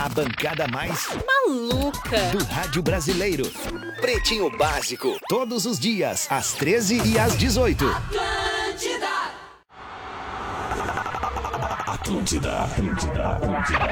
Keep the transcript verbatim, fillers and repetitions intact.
A bancada mais maluca do rádio brasileiro. Pretinho Básico, todos os dias, às treze e às dezoito. Atlântida, Atlântida, Atlântida, Atlântida.